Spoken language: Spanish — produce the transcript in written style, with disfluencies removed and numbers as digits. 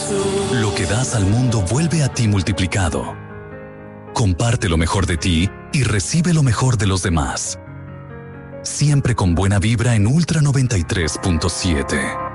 Lo que das al mundo vuelve a ti multiplicado. Comparte lo mejor de ti y recibe lo mejor de los demás. Siempre con buena vibra en Ultra 93.7.